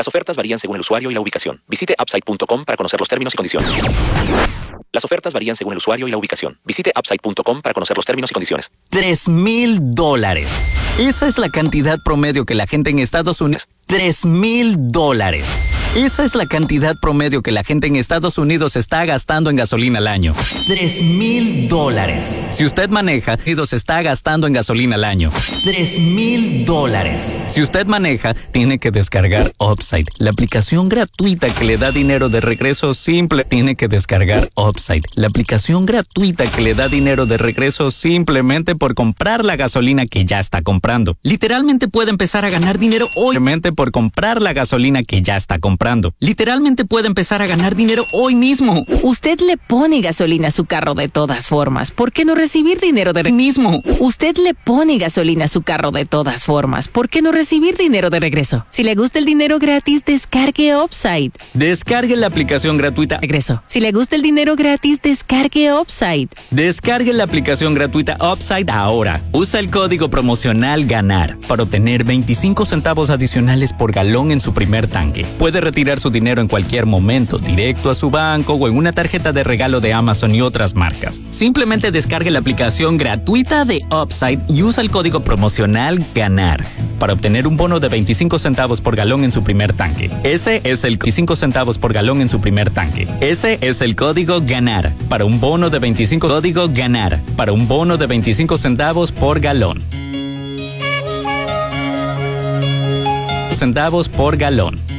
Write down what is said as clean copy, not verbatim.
Las ofertas varían según el usuario y la ubicación. Visite upside.com para conocer los términos y condiciones. Las ofertas varían según el usuario y la ubicación. Visite upside.com para conocer los términos y condiciones. $3,000. Esa es la cantidad promedio que la gente en Estados Unidos... $3,000. Esa es la cantidad promedio que la gente en Estados Unidos está gastando en gasolina al año. $3,000. Si usted maneja, está gastando en gasolina al año. $3,000. Si usted maneja, tiene que descargar Upside, la aplicación gratuita que le da dinero de regreso simple. Tiene que descargar Upside, la aplicación gratuita que le da dinero de regreso simplemente por comprar la gasolina que ya está comprando. Literalmente puede empezar a ganar dinero hoy por comprar la gasolina que ya está comprando. Literalmente puede empezar a ganar dinero hoy mismo. Usted le pone gasolina a su carro de todas formas. ¿Por qué no recibir dinero de regreso? Usted le pone gasolina a su carro de todas formas. ¿Por qué no recibir dinero de regreso? Si le gusta el dinero gratis, descargue Upside. Descargue la aplicación gratuita. Regreso. Si le gusta el dinero gratis, descargue Upside. Descargue la aplicación gratuita Upside ahora. Usa el código promocional GANAR para obtener 25 centavos adicionales por galón en su primer tanque. Puede retirar su dinero en cualquier momento, directo a su banco o en una tarjeta de regalo de Amazon y otras marcas. Simplemente descargue la aplicación gratuita de Upside y usa el código promocional GANAR para obtener un bono de 25 centavos por galón en su primer tanque. Ese es el 25 centavos por galón en su primer tanque. Ese es el código GANAR para un bono de 25 código GANAR para un bono de 25 centavos por galón. Centavos por galón.